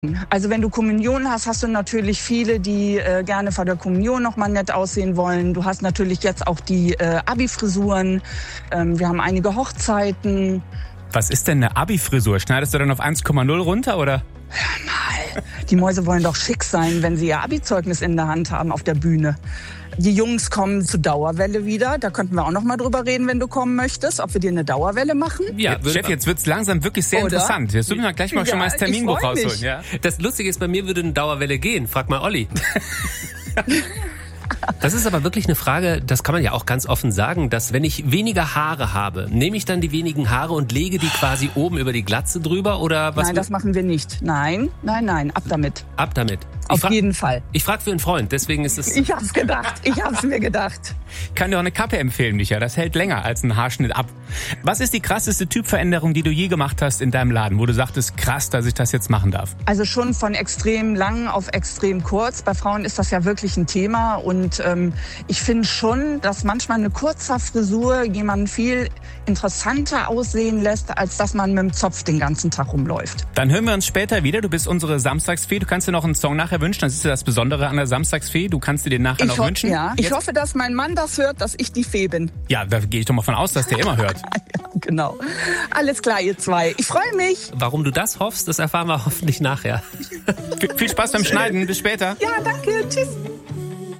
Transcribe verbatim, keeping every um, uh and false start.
Also wenn du Kommunion hast, hast du natürlich viele, die äh, gerne vor der Kommunion noch mal nett aussehen wollen. Du hast natürlich jetzt auch die äh, Abi-Frisuren. Ähm, wir haben einige Hochzeiten. Was ist denn eine Abi-Frisur? Schneidest du dann auf eins Komma null runter, oder? Hör mal, die Mäuse wollen doch schick sein, wenn sie ihr Abi-Zeugnis in der Hand haben auf der Bühne. Die Jungs kommen zur Dauerwelle wieder. Da könnten wir auch noch mal drüber reden, wenn du kommen möchtest, ob wir dir eine Dauerwelle machen. Ja, Chef, jetzt wird's langsam wirklich sehr Oder? interessant. Jetzt müssen wir gleich mal Ja, schon mal das Terminbuch ich freu mich. rausholen. Ja? Das Lustige ist, bei mir würde eine Dauerwelle gehen. Frag mal Olli. Das ist aber wirklich eine Frage, das kann man ja auch ganz offen sagen, dass wenn ich weniger Haare habe, nehme ich dann die wenigen Haare und lege die quasi oben über die Glatze drüber oder was? Nein, das machen wir nicht. Nein, nein, nein, ab damit. Ab damit. Auf Ich fra- jeden Fall. Ich frage für einen Freund, deswegen ist es... Ich hab's gedacht, ich hab's mir gedacht. Ich kann dir auch eine Kappe empfehlen, Micha. Das hält länger als ein Haarschnitt ab. Was ist die krasseste Typveränderung, die du je gemacht hast in deinem Laden, wo du sagtest, krass, dass ich das jetzt machen darf? Also schon von extrem lang auf extrem kurz. Bei Frauen ist das ja wirklich ein Thema. Und ähm, ich finde schon, dass manchmal eine kurze Frisur jemanden viel interessanter aussehen lässt, als dass man mit dem Zopf den ganzen Tag rumläuft. Dann hören wir uns später wieder. Du bist unsere Samstagsfee. Du kannst dir noch einen Song nachher wünschen. Das ist ja das Besondere an der Samstagsfee. Du kannst dir den nachher Ich, noch ho- wünschen. ja. ich Jetzt- hoffe, dass mein Mann das hört, dass ich die Fee bin. Ja, da gehe ich doch mal von aus, dass der immer hört. Ja, genau. Alles klar, ihr zwei. Ich freue mich. Warum du das hoffst, das erfahren wir hoffentlich nachher. Viel Spaß beim Schneiden. Bis später. Ja, danke. Tschüss.